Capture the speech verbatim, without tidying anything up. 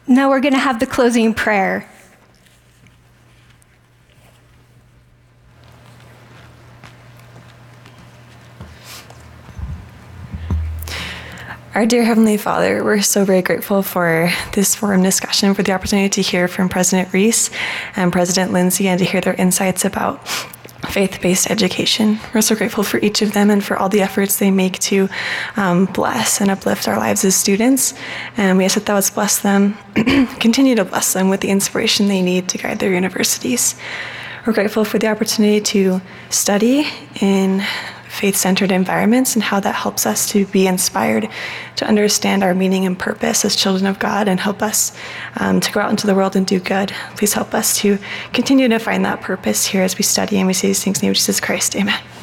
Now we're going to have the closing prayer. Our dear Heavenly Father, we're so very grateful for this forum discussion, for the opportunity to hear from President Reese and President Lindsay and to hear their insights about faith-based education. We're so grateful for each of them and for all the efforts they make to um, bless and uplift our lives as students. And we ask that thou wouldst bless them, continue to bless them with the inspiration they need to guide their universities. We're grateful for the opportunity to study in faith-centered environments and how that helps us to be inspired to understand our meaning and purpose as children of God and help us um, to go out into the world and do good. Please help us to continue to find that purpose here as we study, and we say these things in the name of Jesus Christ. Amen.